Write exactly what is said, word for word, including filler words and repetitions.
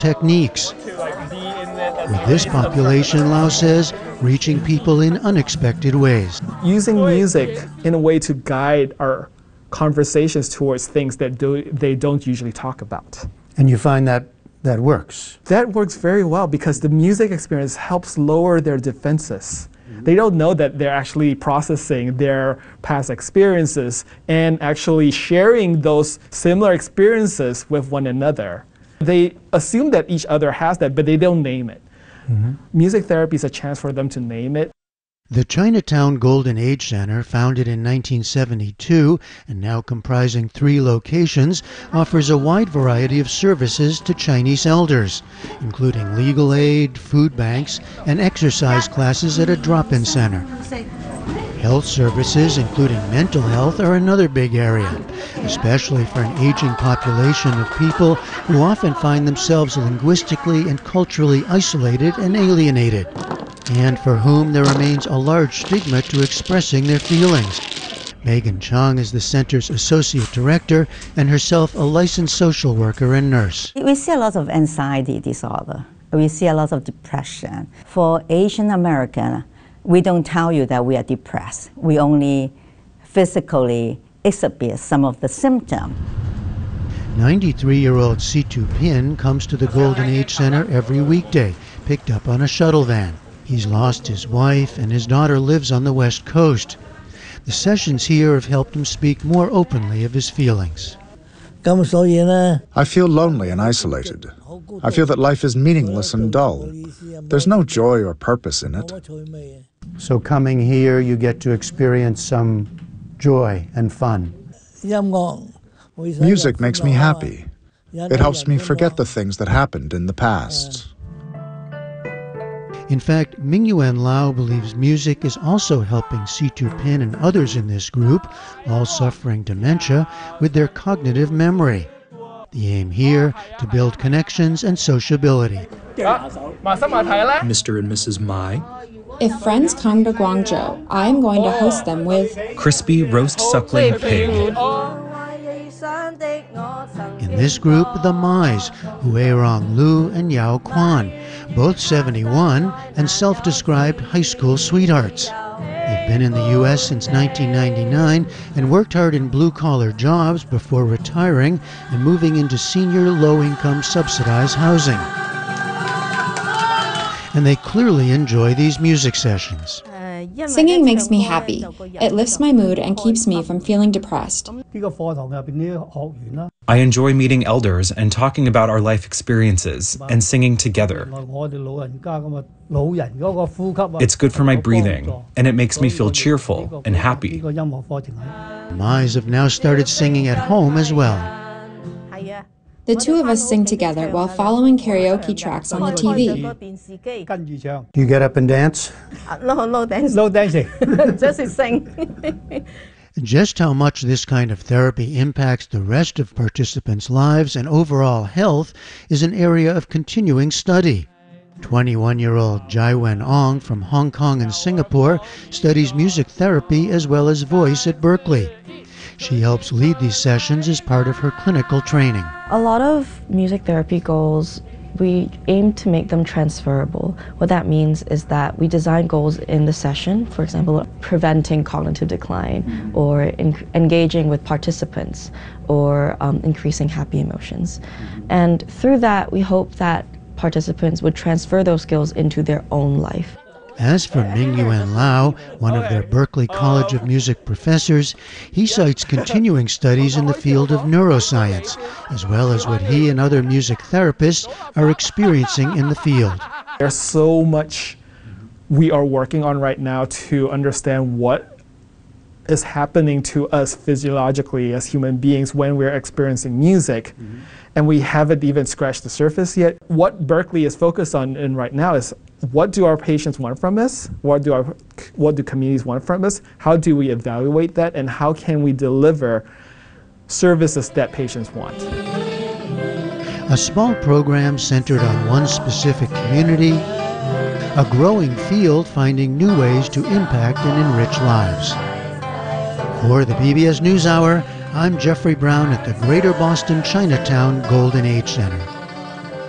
techniques. With this population, Lau says, reaching people in unexpected ways. Using music in a way to guide our conversations towards things that do, they don't usually talk about. And you find that that works? That works very well because the music experience helps lower their defenses. They don't know that they're actually processing their past experiences and actually sharing those similar experiences with one another. They assume that each other has that, but they don't name it. Mm-hmm. Music therapy is a chance for them to name it. The Chinatown Golden Age Center, founded in nineteen seventy-two and now comprising three locations, offers a wide variety of services to Chinese elders, including legal aid, food banks, and exercise classes at a drop-in center. Health services, including mental health, are another big area, especially for an aging population of people who often find themselves linguistically and culturally isolated and alienated, and for whom there remains a large stigma to expressing their feelings. Megan Chong is the center's associate director and herself a licensed social worker and nurse. We see a lot of anxiety disorder. We see a lot of depression. For Asian American, we don't tell you that we are depressed. We only physically exhibit some of the symptoms. ninety-three-year-old Situ Pin comes to the Golden Age Center every weekday, picked up on a shuttle van. He's lost his wife, and his daughter lives on the West Coast. The sessions here have helped him speak more openly of his feelings. I feel lonely and isolated. I feel that life is meaningless and dull. There's no joy or purpose in it. So coming here, you get to experience some joy and fun. Music makes me happy. It helps me forget the things that happened in the past. In fact, Mingyuan Lau believes music is also helping Situ Pin and others in this group, all suffering dementia, with their cognitive memory. The aim here, to build connections and sociability. Mister and Missus Mai. If friends come to Guangzhou, I am going to host them with crispy roast suckling pig. In this group, the Mais, Huirong Lu and Yao Quan, both seventy-one and self-described high school sweethearts. They've been in the U S since nineteen ninety-nine and worked hard in blue-collar jobs before retiring and moving into senior low-income subsidized housing. And they clearly enjoy these music sessions. Singing makes me happy. It lifts my mood and keeps me from feeling depressed. I enjoy meeting elders and talking about our life experiences and singing together. It's good for my breathing, and it makes me feel cheerful and happy. Mais have now started singing at home as well. The two of us sing together while following karaoke tracks on the T V. Do you get up and dance? No, no dancing. No dancing. Just sing. Just how much this kind of therapy impacts the rest of participants' lives and overall health is an area of continuing study. twenty-one-year-old Jai Wen Ong from Hong Kong and Singapore studies music therapy as well as voice at Berkeley. She helps lead these sessions as part of her clinical training. A lot of music therapy goals, we aim to make them transferable. What that means is that we design goals in the session, for example, preventing cognitive decline, mm-hmm. or in, engaging with participants, or um, increasing happy emotions. Mm-hmm. And through that, we hope that participants would transfer those skills into their own life. As for Mingyuan Lau, one of their Berklee College of Music professors, he cites continuing studies in the field of neuroscience, as well as what he and other music therapists are experiencing in the field. There's so much we are working on right now to understand what is happening to us physiologically as human beings when we're experiencing music. Mm-hmm. And we haven't even scratched the surface yet. What Berklee is focused on in right now is, what do our patients want from us? What do our, what do communities want from us? How do we evaluate that? And how can we deliver services that patients want? A small program centered on one specific community, a growing field finding new ways to impact and enrich lives. For the P B S NewsHour, I'm Jeffrey Brown at the Greater Boston Chinatown Golden Age Center.